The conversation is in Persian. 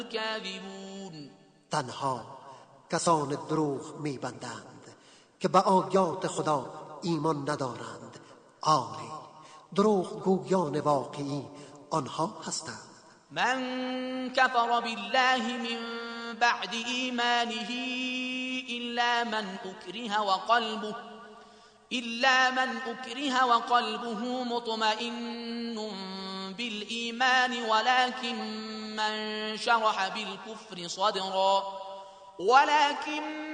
الكاذبون. تنها کسان دروغ میبندند که به آیات خدا ایمان ندارند. آری دروغ گویان واقعی آنها هستند. من كفر بالله من بعد إيمانه إلا من أكره وقلبه مطمئن بالإيمان ولكن من